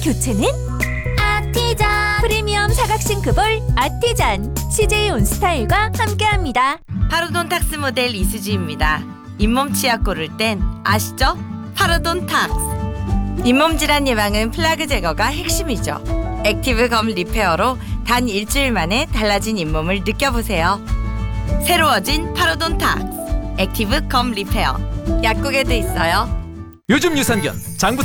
교체는 아티잔. 프리미엄 사각 싱크볼 아티잔 CJ 온스타일과 함께합니다. 파로돈탁스 모델 이수지입니다. 잇몸 치약 고를 땐 아시죠? 파로돈탁스. 잇몸 질환 예방은 플라그 제거가 핵심이죠. 액티브 검 리페어로 단 일주일 만에 달라진 잇몸을 느껴보세요. 새로워진 파로돈탁스 액티브 검 리페어. 약국에도 있어요. 요즘 유산균 장부